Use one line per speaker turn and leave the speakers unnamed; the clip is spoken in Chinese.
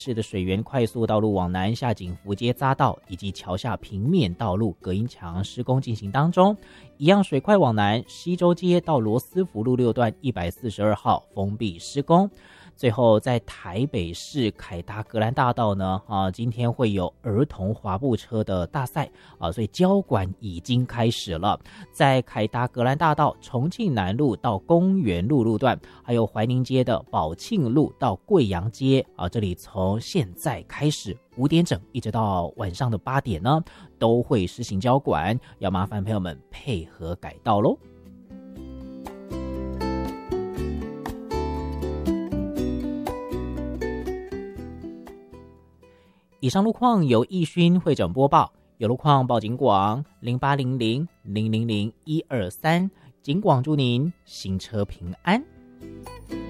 市的水源快速道路往南下景福街匝道以及桥下平面道路隔音墙施工进行当中，一样水快往南，西周街到罗斯福路6段142号封闭施工。最后在台北市凯达格兰大道呢，今天会有儿童滑步车的大赛所以交管已经开始了。在凯达格兰大道重庆南路到公园路路段，还有怀宁街的宝庆路到贵阳街这里从现在开始5点整一直到晚上的8点呢，都会施行交管，要麻烦朋友们配合改道咯。以上路况由义勋会诊播报，有路况报警广0800000123，警广祝您行车平安。